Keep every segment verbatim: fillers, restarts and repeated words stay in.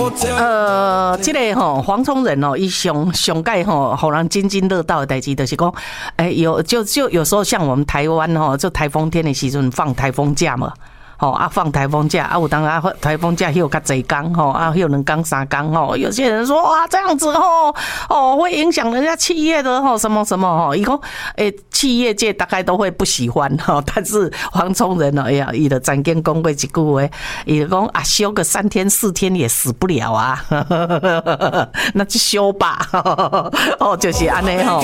呃，这个吼、哦、黄崇仁哦，伊上上届吼，让人津津乐道的代志，就是讲，哎、欸，有就就有时候像我们台湾吼、哦，就台风天的时阵放台风假嘛。哦啊，放台风假啊，有当啊台风假有较侪天吼啊，有两天三天吼。有些人说哇这样子吼哦会影响人家企业的吼什么什么吼，伊讲诶企业界大概都会不喜欢吼，但是黄崇仁哦，哎呀，伊就曾经讲过一句话，伊就讲啊休个三天四天也死不了啊，那就休吧，哦就是安尼吼。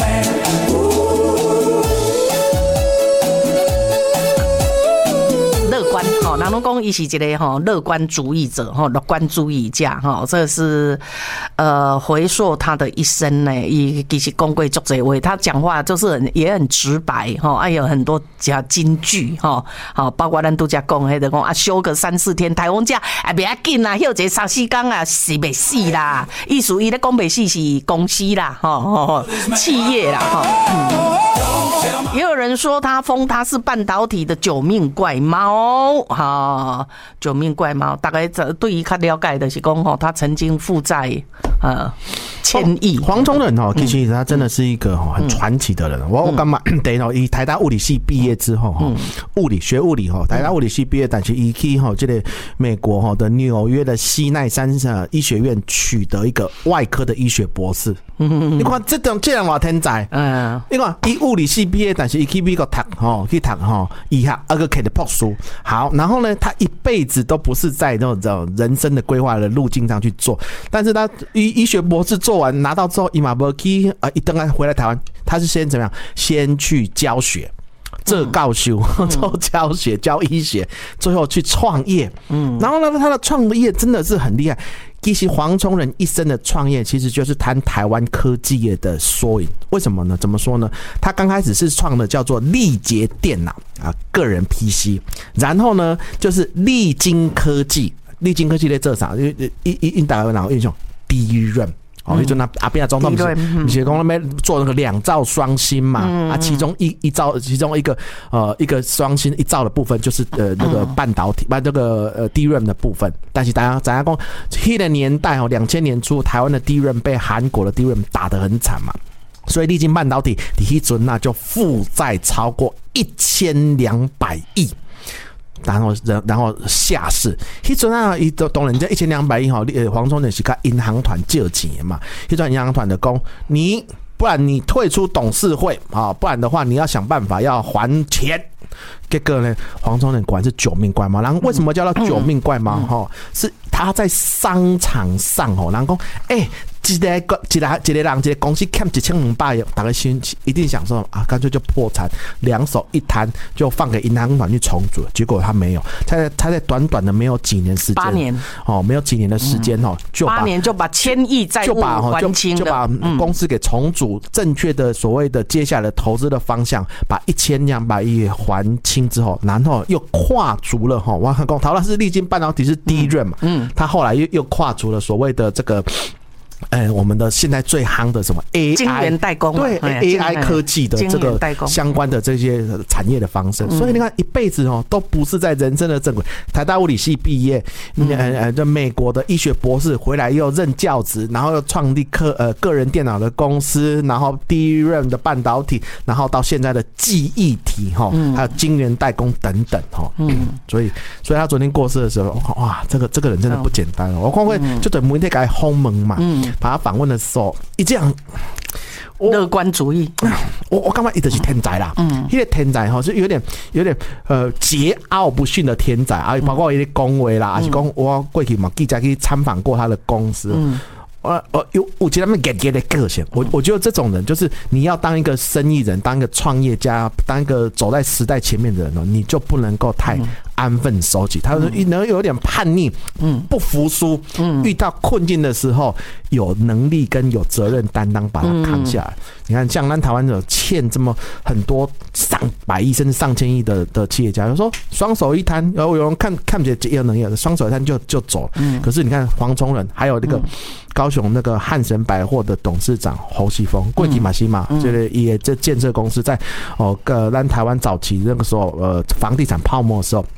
乐观吼，人拢讲伊是一个吼乐观主义者吼，乐观主义家吼，这是呃回溯他的一生呢，伊其实讲过足侪话，他讲话就是很也很直白吼，啊有很多加金句吼，好包括咱拄则讲迄个讲啊休个三四天台风假，啊不要紧啦，休一个三四天啊是袂死啦，意思伊咧讲袂死是公司啦吼吼企业啦吼。嗯也有人说他封他是半导体的九命怪猫，哈，九命怪猫，大概对于他了解的是讲吼，他曾经负债呃千亿。 黄崇仁哦，其实他真的是一个很传奇的人。嗯、我我干嘛？等于以台大物理系毕业之后哈，物理学物理哈，台大物理系毕业，但是伊去哈这个美国哈的纽约的西奈山医学院取得一个外科的医学博士。嗯、你看这种这样话天才，嗯，你看伊物理系毕业，但是伊去美国读吼，去读吼医学，而个考的博士。好，然后呢，他一辈子都不是在那种人生的规划的路径上去做，但是他医医学博士做完拿到之后，伊嘛无去啊，一等他回来台湾，他是先怎么样？先去教学。这教授做教学教医学，最后去创业，嗯，然后呢，他的创业真的是很厉害。其实黄崇仁一生的创业，其实就是谈台湾科技业的缩影。为什么呢？怎么说呢？他刚开始是创的叫做力捷电脑啊，个人 P C， 然后呢，就是力晶科技，力晶科技在这啥？因为一一一打个脑印象 D RAM。哦，迄阵啊，阿扁总统不是不是讲那边做那个两兆双芯嘛？嗯、啊，其中一一兆，其中一个呃一个双芯一兆的部分就是呃那个半导体，把、嗯、这个呃 D RAM 的部分。但是大家大家讲，那个年代哦，两千年初台湾的 D RAM 被韩国的 D RAM 打得很惨嘛，所以力晶半导体迄阵那就负债超过一千两百亿。然后，然后下市，迄阵啊，伊当然这一千两百亿吼，黄崇仁是甲银行团借钱嘛。迄阵银行团的讲，你不然你退出董事会啊，不然的话你要想办法要还钱。结果呢，黄崇仁果然是九命怪猫。然后为什么叫他九命怪猫？哈、嗯，是他在商场上吼，人讲，哎、欸。一个一个一个人一个公司欠一千两百亿，大家心一定想说啊，干脆就破产，两手一摊就放给银行团去重组。结果他没有，他在他在短短的没有几年时间，八年哦，没有几年的时间哦，就八年就把千亿债务还清了， 就把公司给重组，正确的所谓的接下来的投资的方向，把一千两百亿还清之后，然后又跨足了哈，我看讲，陶老师力晶半导体是第一任嘛，嗯，他后来又又跨足了所谓的这个。哎，我们的现在最夯的什么 A I 晶圆代工， 对 A I 科技的这个相关的这些产业的方式，所以你看一辈子哦都不是在人生的正轨。台大物理系毕业，呃，就美国的医学博士回来又任教职，然后又创立科呃个人电脑的公司，然后 D RAM 的半导体，然后到现在的记忆体哈，还有晶圆代工等等哈。嗯，所以所以他昨天过世的时候，哇，这个这个人真的不简单哦。我看会就等媒体给轰门嘛。嗯。把他访问的时候，一这样乐观主义， 我我感觉他就是天才啦。嗯，那个天才哈是有点有点呃桀骜不驯的天才啊，包括一些恭维啦，还是讲我过去嘛记者去参访过他的公司。嗯。我我有我觉得他们给给的个性，我我觉得这种人就是你要当一个生意人，当一个创业家，当一个走在时代前面的人哦，你就不能够太安分守己，他能有点叛逆，嗯，不服输，嗯，遇到困境的时候有能力跟有责任担当把它扛下来。你看，像咱台湾有欠这么很多上百亿甚至上千亿的的企业家，有时候双手一摊，然后有人看看不起这能力，双手一摊就就走了。嗯，可是你看黄崇仁，还有那个高雄那个汉神百货的董事长侯锡峰，贵体马西嘛，这个也这建设公司在哦，个咱台湾早期那个时候呃房地产泡沫的时候。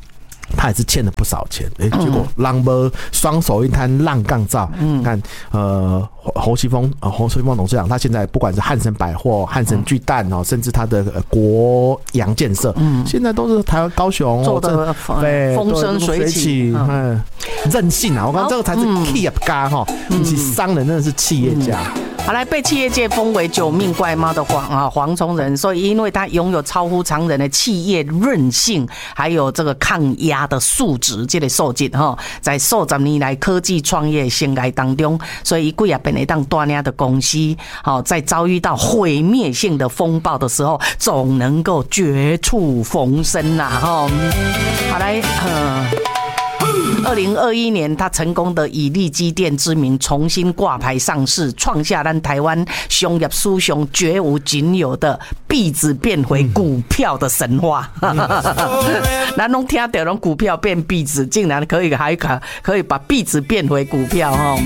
他也是欠了不少钱，哎、欸，结果浪不双手一摊浪杠照，嗯，看呃侯锡峰呃侯锡峰董事长，他现在不管是汉神百货、汉神巨蛋哦，甚至他的、呃、国阳建设，嗯，现在都是台湾高雄做的风生水起， 嗯，任性啊！我看这个才是企业家哈，不是商人，真的是企业家。嗯好来，被企业界封为九命怪猫的黄啊黄崇仁，所以因为他拥有超乎常人的企业韧性，还有这个抗压的素质，这个素质哈，在数十年来科技创业生涯当中，所以几啊变一档大领的公司，好在遭遇到毁灭性的风暴的时候，总能够绝处逢生呐哈。好来，嗯。二零二一年，他成功的以力积电之名重新挂牌上市，创下咱台湾商业史上绝无仅有的币值变回股票的神话。咱拢听到拢股票变币值，竟然可以还可可以把币值变回股票哈。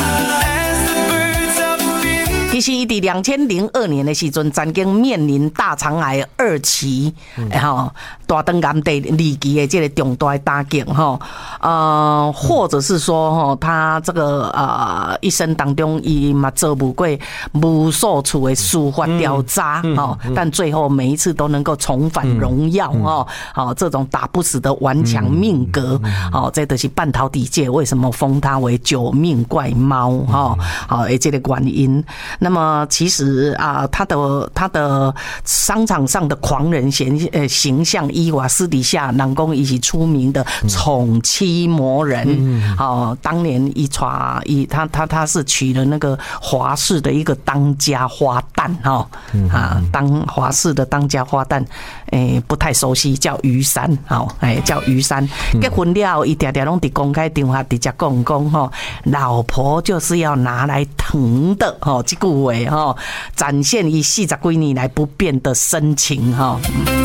其实，伊在二零零二年的时阵，曾经面临大肠癌二期，哈、嗯，大肠癌第二期的这个重大的打击，哈，呃，或者是说，哈，他这个呃一生当中，伊嘛做不过无数处的司法调查，哈、嗯，但最后每一次都能够重返荣耀，哈、嗯，好、嗯，这种打不死的顽强命格，好、嗯，这都是半导体界为什么封他为九命怪猫，哈，好，诶，这个原因。那么其实啊，他的他的商场上的狂人形呃形象，伊瓦私底下人讲伊是出名的宠妻魔人。嗯，哦，当年一传一他他他是娶了那个华视的一个当家花旦哈、哦、啊，当华视的当家花旦，诶、欸、不太熟悉，叫于山，好、哦，哎、欸、叫于山。结婚了，伊常常拢伫公开场合直接讲讲吼，老婆就是要拿来疼的，吼、哦，这句话。展现以四十几年来不变的深情哈。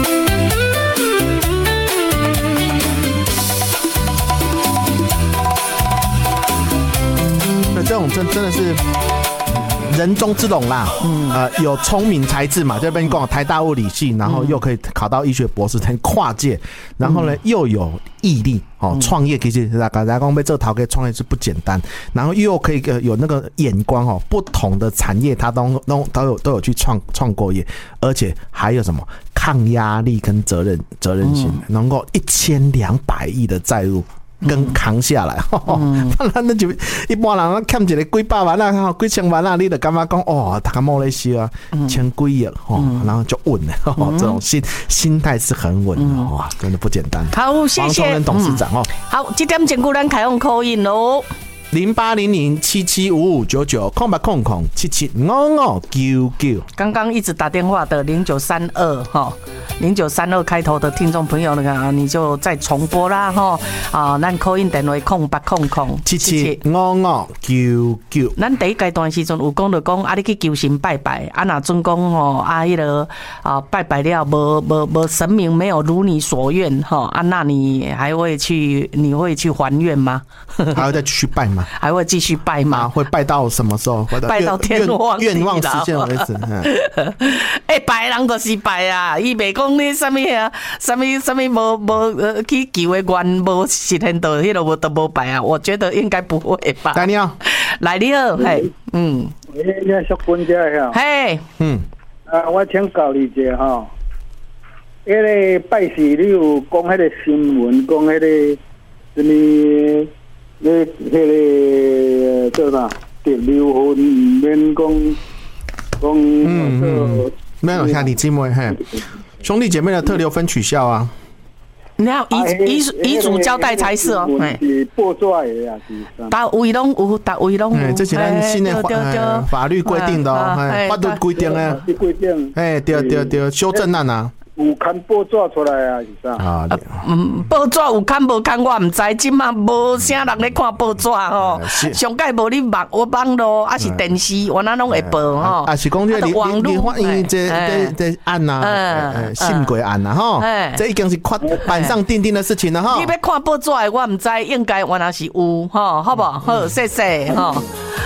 那这种真真的是人中之龙啦，嗯，呃，有聪明才智嘛，这边讲台大物理系，然后又可以考到医学博士，很跨界，然后呢又有毅力哦，创业其实大家讲被这陶给创业是不简单，然后又可以有那个眼光哦，不同的产业他都都都有都有去创创过业，而且还有什么抗压力跟责任责任心，能够一千两百亿的债务。跟扛下来，嗯，咱那就一般人欠一个几百万啊，几千万啊，你就感觉讲哦，他莫咧烧啊，千几亿哦，然后就稳了，哦，这种心心态是很稳的，哇，真的不简单。 好，谢谢黄崇仁董事长哦。 好，这点前句咱开放call in喽。 零八零零七七五五九九空八空空七七五五九九。 刚刚一直打电话的零九三二哈，零九三二开头的听众朋友呢，你就再重播啦哈啊，咱 call in 电话空八空空七七五五九九。 咱第一阶段时阵有讲就讲啊，你去求神拜拜啊，那准讲吼啊，迄个啊拜拜了，无无无神明没有如你所愿哈啊，那你还会去你会去还愿吗？ 还要再继续拜吗？ 还会继续拜吗？ 啊、会拜到什么时候？ 拜到天荒地老， 愿望实现为止。 哎、欸，拜人就是拜啊！伊袂讲你什么啊，什么什么无无呃去求的愿无实现到，迄个无都无拜啊！我觉得应该不会吧。 来你好， 来你好，嘿，嗯， 你你淑君姐呀， 嘿， 嗯，啊，我请教你一下哈，迄个拜四你有讲迄个新闻，讲迄个什么？你迄个叫啥？特留婚免讲讲，嗯嗯， 没有兄弟姐妹嘿，兄弟姐妹的特留分取孝啊。 你要遗遗遗嘱交代才是哦。 是报纸的呀，是。 大位拢有，大位拢有。 这是咱新的法法律规定的哦，法律规定的。 规定。 哎，对对对，修正案啊。 有刊报纸出来啊，是啥？ 啊， 嗯，报纸有刊无刊我唔知，即马无啥人咧看报纸吼。上届无你网我网络，还是电视，我那拢会报吼。 啊，是讲这个网络法院这这这案呐，信轨案呐，吼，这已经是法板上钉钉的事情了哈。 你要看报纸的，我唔知，应该原来是有吼，好不好？好，谢谢吼。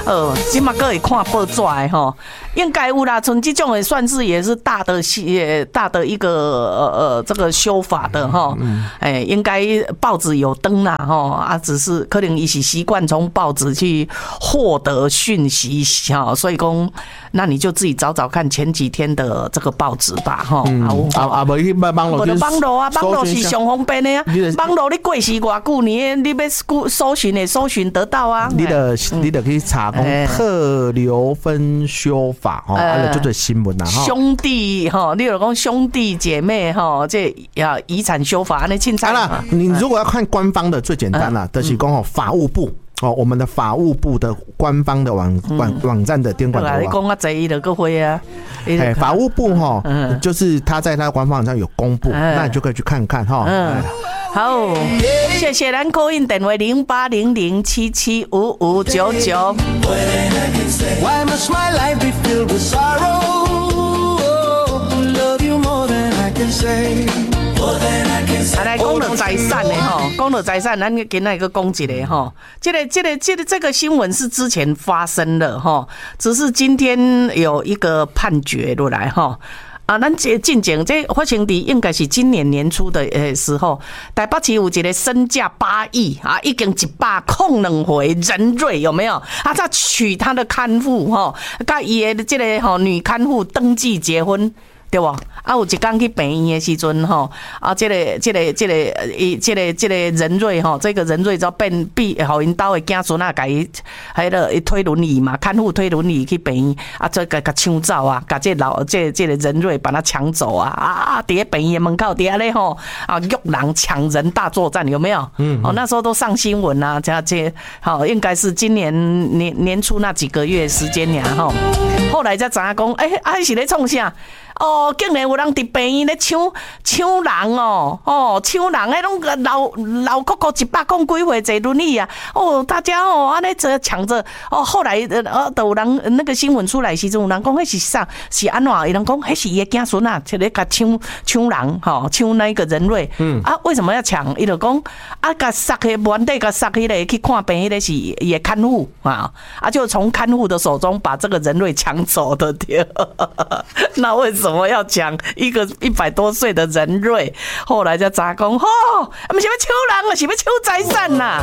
呃，即马个会看报纸的吼，应该有啦。像这种也算是也是大的系大的一个呃呃这个修法的哈，哎、欸，应该报纸有登啦哈啊，只是可能伊是习惯从报纸去获得讯息哈，所以讲，那你就自己找找看前几天的这个报纸吧哈。 啊啊，无去网络， 网络啊，网络是上方便的啊。网络你过是偌久年，你要搜寻的搜寻得到啊。 你的你的可以查讲特留分修法哦，啊，就做新闻啊。 兄弟哈，你有讲兄弟姐妹哈，这呀遗产修法安尼清楚啦。你如果要看官方的，最简单啦，就是讲哦法务部。哦，我们的法务部的官方的网网网站的监管的话， 你讲啊，这一的个会啊， 哎，法务部哈，就是他在他官方网站有公布，那你就可以去看看哈。 嗯，好，谢谢咱call in电话零八零零七七五五九九。Why must my life be filled with sorrow? Love you more than I can say. 啊，来讲到财产的吼，讲到财产，咱今仔个讲一个吼，这个、这个、这个、这个新闻是之前发生的吼，只是今天有一个判决落来吼。啊，咱这进前这发生伫应该是今年年初的呃时候，台北市有一个身价八亿啊，已经一百控两回任瑞有没有？啊，他娶他的看护吼，甲伊的这个吼女看护登记结婚。对吧？啊，有一天去病院的时阵吼，啊，这个、这个、这个、伊、这个、这个任瑞吼，这个任瑞就变比互因兜的囝孙啊，甲伊迄个伊推轮椅嘛，看护推轮椅去病院，啊，再甲甲抢走啊，甲这老这这个任瑞把他抢走啊，啊，伫咧病院门口底下咧吼，啊，玉郎抢人大作战有没有？嗯，哦，那时候都上新闻啊，这这好，应该是今年年年初那几个月时间俩吼，后来才知影讲，哎、欸，啊是咧创啥？哦，竟然有人伫病院咧抢抢人哦，哦，抢人迄种老老酷酷一百公几岁坐轮椅啊，哦，大家哦安尼这抢着，哦，后来呃，都有人那个新闻出来时阵，有人讲迄是啥？是安怎？有人讲迄是伊的囝孙啊，出来甲抢抢人，吼，抢那个任瑞，嗯，啊，为什么要抢？伊就讲啊，甲杀迄原底甲杀迄个去看病，迄个是伊的看护啊，啊，就从看护的手中把这个任瑞抢走的，对，那为什么？怎么要抢一个一百多岁的任瑞？后来才查讲，吼，他们是要抢人啊，是要抢财产呐、啊。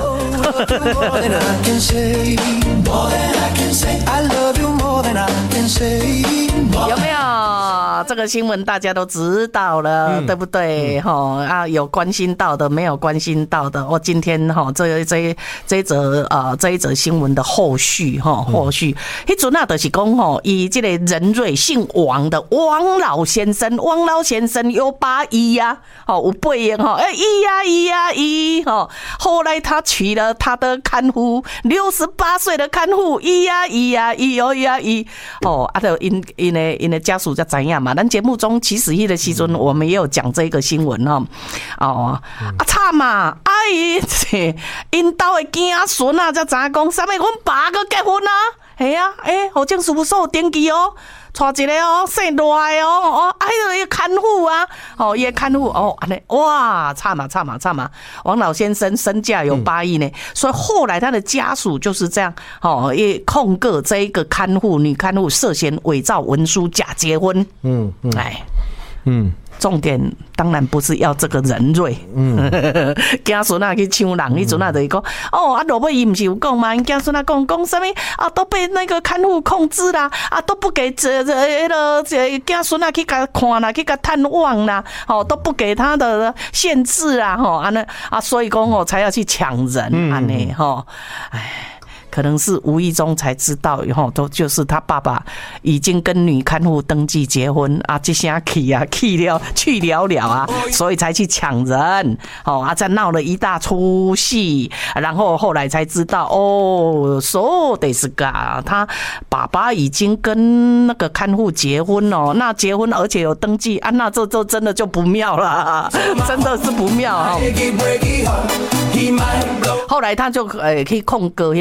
有没有这个新闻？大家都知道了，嗯、对不对？哈、嗯、啊，有关心到的，没有关心到的。我今天哈，这这这一则呃这一则新闻的后续哈，后续，迄阵啊，就是讲吼，以这个任瑞姓王的王老先生，王老先生有八亿呀，哦，有八亿哈，哎，一呀一呀一哈。后来他娶了他的看护，六十八岁的看护，一呀一呀一哦一呀一哦，啊，就因因的因的家属才知影嘛。咱节目中其实迄个时阵我们也有讲这个新闻哈，哦，啊惨嘛，哎，因兜的囝孙啊，才知影讲，啥物阮爸个结婚啊？系啊，诶、欸，户政事务所有登记哦。娶一个哦，生大个哦，哦，哎呦，伊看护啊，哦，伊看护哦，安尼，哇，惨嘛惨嘛惨嘛！王老先生身价有八亿呢，嗯、所以后来他的家属就是这样，哦，也控告这一个看护女看护涉嫌伪造文书假结婚，嗯嗯，哎，嗯。重点当然不是要这个任瑞，嗯，囝孙啊去抢人，迄阵啊就是讲，哦，啊，落尾伊不是有讲嘛，囝孙啊讲讲什么啊，都被那个看护控制啦，啊，都不给这这迄个囝孙啊去甲看啦，去甲探望啦，哦，都不给他的限制啦，吼，安尼啊，所以讲哦，才要去抢人，安尼吼，哎。可能是无意中才知道，以后都就是他爸爸已经跟女看护登记结婚啊，这下去啊，去了去了了啊，所以才去抢人，哦啊，再闹了一大出戏，然后后来才知道，哦，说的是个他爸爸已经跟那个看护结婚哦，那结婚而且有登记啊，那这这真的就不妙了，真的是不妙哦。后来他就呃去控告那个看护。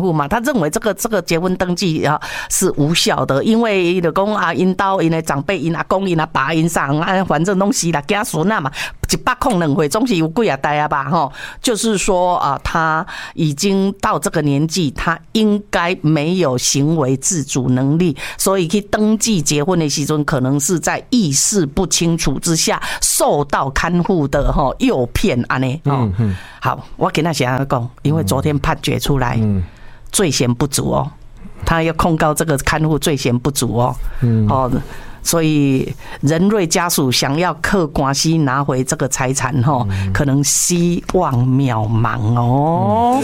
护嘛，他认为这个这个结婚登记啊是无效的，因为就讲啊，因兜因的长辈、因阿公、因阿爸、因啥啊，反正拢是啦，家孙啊嘛，一百空两岁总是有几啊代啊吧，吼，就是说啊，他已经到这个年纪，他应该没有行为自主能力，所以去登记结婚的时阵，可能是在意识不清楚之下受到看护的吼诱骗安尼哦。好，我跟他想要讲，因为昨天判决出来，罪嫌不足哦，他要控告这个看护罪嫌不足哦，哦。所以仁瑞家属想要靠关系拿回这个财产吼，可能希望渺茫哦。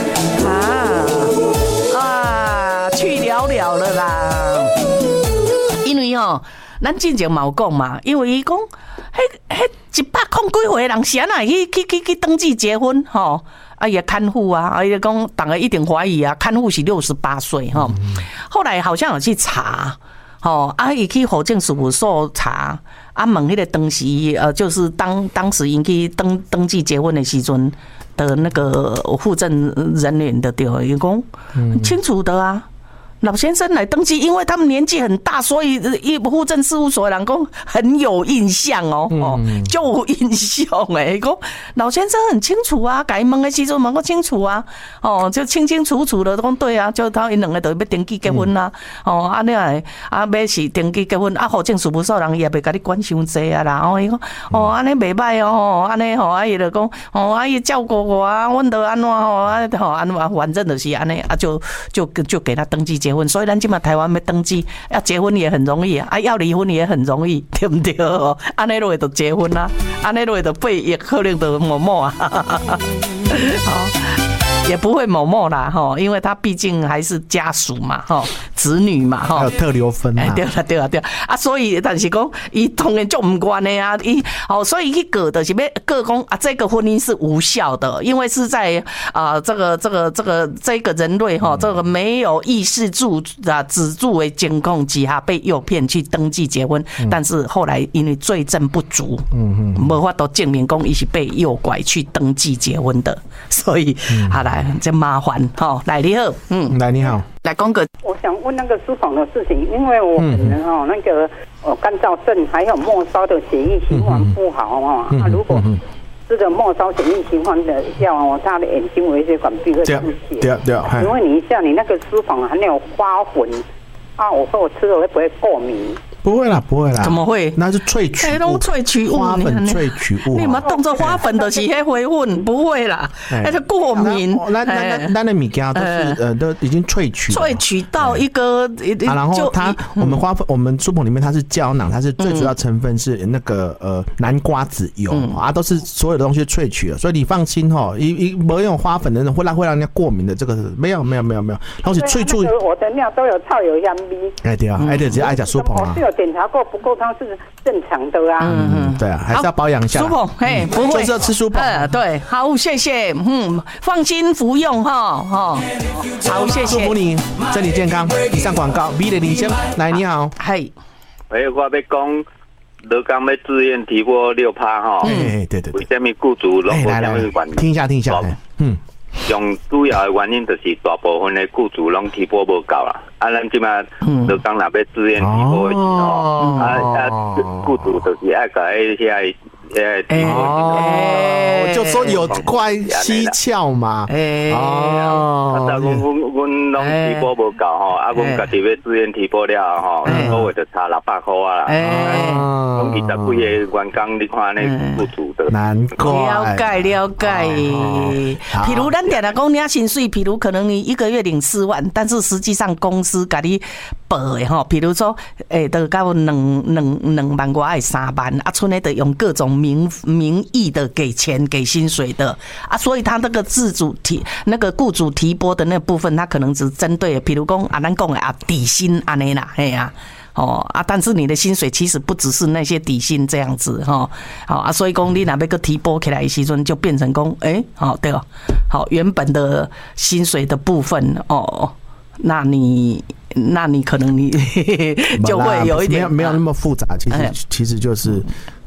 啊啊，去了了了啦！因为吼，咱之前嘛有讲嘛，因为伊讲，迄迄一百空几岁人谁哪去去去去登记结婚吼？啊，也看护啊，啊，伊讲，大家一定怀疑啊，看护是六十八岁吼。后来好像有去查。哦，啊，伊去户政事务所查，啊，问迄个当时，呃，就是当当时因去登登记结婚的时阵的那个户政人员的对，伊讲很清楚的啊。老先生来登记，因为他们年纪很大，所以一户政事务所的人讲很有印象哦，哦，就有印象诶，讲老先生很清楚啊，改问的时阵问个清楚啊，哦，就清清楚楚的讲对啊，就他因两个都要登记结婚啦，哦，安尼啊，啊，要是登记结婚，啊，户政事务所人也袂甲你管伤济啊啦，哦，伊讲哦，安尼袂歹哦，安尼吼，啊，伊就讲哦，啊，伊照顾我啊，阮都安怎吼，啊，吼安怎，反正就是安尼啊，就就就给他登记结婚。所以咱今嘛台湾要登记，要结婚也很容易啊，要离婚也很容易，对不对？安尼落就结婚啦，安尼落就背也可能就某某啊，好。也不会某某啦哈，因为他毕竟还是家属嘛哈，子女嘛哈， 还有特留分啊， 对啦对啦对啦啊，所以但是讲伊当然就唔关的啊，伊哦，所以去告的是要告讲啊，这个婚姻是无效的，因为是在啊这个这个这个这个人类哈，这个没有意识住啊止住为监控之下被诱骗去登记结婚，但是后来因为罪证不足，嗯嗯，无法度证明讲伊是被诱拐去登记结婚的，所以好啦。这麻烦哈，来你好，嗯， 来你好， 来讲个， 我想问那个书房的事情，因为我可能哈那个呃干燥症还有末梢的血液循环不好哈，那如果这个末梢血液循环的药哦，他的眼睛微血管壁会出血，对对，请问你一下，你那个书房还有花粉啊？我说我吃了会不会过敏？ 不会啦，不会啦， 怎么会？ 那是萃取物， 那萃取物， 花粉萃取物。 你嘛当做花粉的是迄回粉，不会啦，那是过敏。 那那那那的物件都是呃都已经萃取， 萃取到一个， 然后它我们花粉我们书棚里面它是胶囊，它是最主要成分是那个呃南瓜籽油啊，都是所有的东西萃取了，所以你放心哈，一一没有花粉的人会让会让人家过敏的，这个没有没有没有没有，然后是萃出我的尿都有臭有香味。 哎对啊，哎对，只爱讲书棚啊。 检查过，不过它是正常的啊。 嗯嗯，对啊，还是要保养一下。 舒鹏，嘿，不会， 就是要吃舒鹏。 呃，对，好，谢谢，嗯，放心服用哈，哈，好，谢谢。 祝福你身体健康。以上广告 ，B 的林先，来，你好， 嘿， 喂，我要讲，德刚要自愿提拨六趴哈。 哎，对对对。 为什么雇主拢无什么原因？ 听一下，听一下，嗯。 上主要的原因就是大部分的雇主拢提拨无够啦，啊，咱即马就讲若要自愿提拨的时候，啊啊，雇主就是爱甲迄些诶， 哦，就说有怪蹊跷嘛， 哎， 哦，啊，阮阮阮拢提拨无够吼，啊，阮家己要自愿提拨了吼，一个月就差六百块啊啦，拢二十几个员工，你看那雇主的， 难怪， 了解了解。譬如咱定定讲领薪水，譬如可能你一个月领四万，但是实际上公司甲你报的吼，譬如说，诶，都到两两两万外三万，啊，剩的得用各种名名义的给钱给薪水的啊，所以他那个自主提那个雇主提拨的那部分，他可能只针对，譬如讲啊，咱讲的啊底薪安尼啦，嘿啊。哦啊，但是你的薪水其实不只是那些底薪这样子哈，好啊，所以讲你那边个提拨起来的时阵就变成讲，哎，好对哦，好原本的薪水的部分哦，那你那你可能你就会有一点没有没有那么复杂，其实其实就是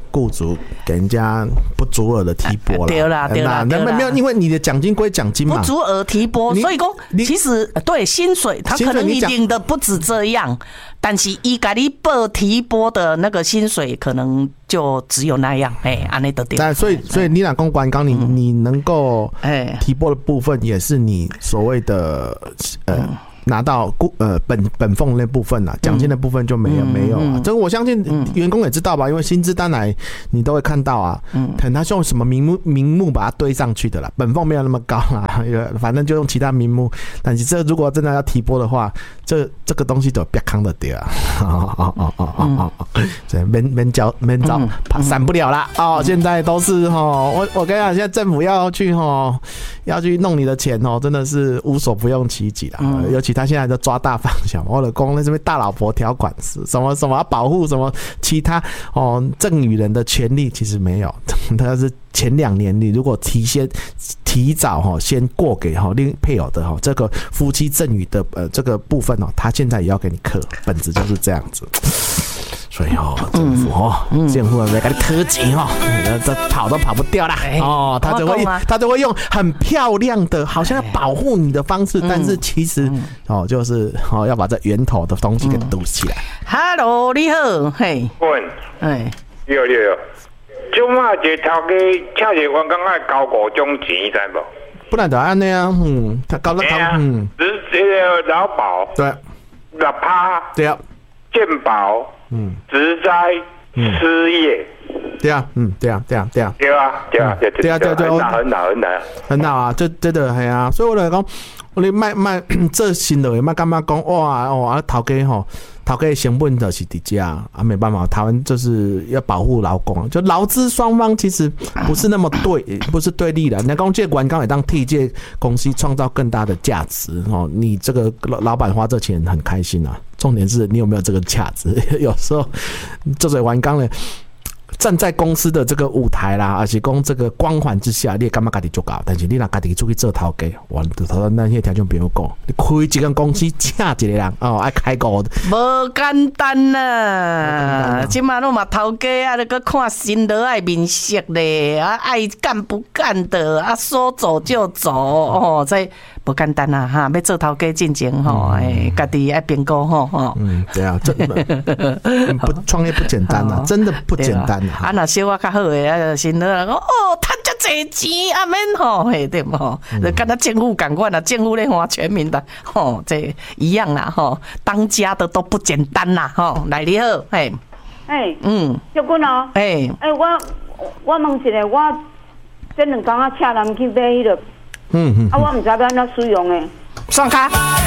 雇主给人家不足额的提拨了， 对啦对啦， 那没有，因为你的奖金归奖金嘛， 不足额提拨，所以讲其实对薪水，他可能你领的不止这样，但是伊给你报提拨的那个薪水可能就只有那样，哎，安尼得对。 但所以所以你俩公关刚你你能够提拨的部分，也是你所谓的呃。拿到呃本本俸那部分啊，奖金的部分就没有、嗯、没有啊。这个我相信员工也知道吧，因为薪资单来你都会看到啊。嗯，可能他是用什么名目名目把它堆上去的啦，本俸没有那么高啦，反正就用其他名目。但是这如果真的要提拨的话，这这个东西就别扛得掉啊！哦哦哦哦哦哦，这免免交免找闪不了啦哦。现在都是哦，我我跟你讲，现在政府要去哦要去弄你的钱哦，真的是无所不用其极啦，嗯、尤其。他现在都抓大方向，我的公那这边大老婆条款是什么什么要保护什么其他哦赠与人的权利，其实没有。他是前两年你如果提先提早哈先过给哈另配偶的哈这个夫妻赠与的呃这个部分哦，他现在也要给你课，本质就是这样子。所以哦，政府哦，政府在给你特钱哦，这跑都跑不掉啦哦，他就会他就会用很漂亮的，好像要保护你的方式，但是其实哦，就是哦要把这源头的东西给堵起来。 Hello， 你好，嘿， 喂，哎，有有有，即马一个头家请一个员工爱交五种钱，知无？ 不然就安尼啊，嗯，他交了他嗯， 是这个劳保对， 六趴对啊， 健保。嗯，职灾、失业， 对啊，嗯，对啊，对啊，对啊， 对啊，对啊，对对啊，对啊， 很好，很好，很好， 很好啊，这真的系啊，所以我来讲，我哋卖卖这新的，卖干嘛讲哇哦啊，头家吼，头家成本就是伫这啊，没办法，台湾就是要保护劳工，就劳资双方其实不是那么对，不是对立的。你讲这员工也当替这公司创造更大的价值哦，你这个老板花这钱很开心啊。重点是你有没有这个价值？有时候做做员工呢，站在公司的这个舞台啦，而且讲这个光环之下，你也感觉自己做高，但是你若自己出去做头家，哇，头那些条件不用讲，你开一间公司请一个人哦，爱开高的， 无简单呐！即马拢嘛头家啊，你个看新的爱面色咧，啊爱干不干的，啊说走就走哦，这不简单啊哈！要做头家进前吼，哎，家己爱评估吼吼。 嗯，对啊，这不创业不简单啊，真的不简单啊。 啊，若小可较好诶，啊，新的讲哦，赚遮济钱啊免吼，嘿对无吼，就跟他政府共款啦，政府咧花全民的吼，这一样啦吼，当家的都不简单啦吼。来你好，嘿， 哎，嗯，小君哦，哎，哎，我我问一下，我这两天啊，请人去买迄个。嗯嗯，啊，我唔知要安怎使用诶。 刷卡。